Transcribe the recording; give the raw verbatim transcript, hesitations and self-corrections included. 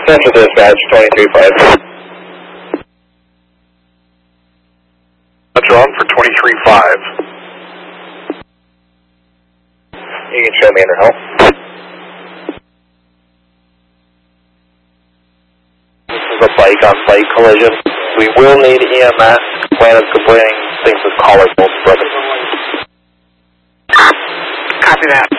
Central Dispatch, twenty-three five. That's on for twenty-three five. You can show me under help. This is a bike on bike collision. We will need E M S. Complainant is complaining things with collarbones broken. Copy that.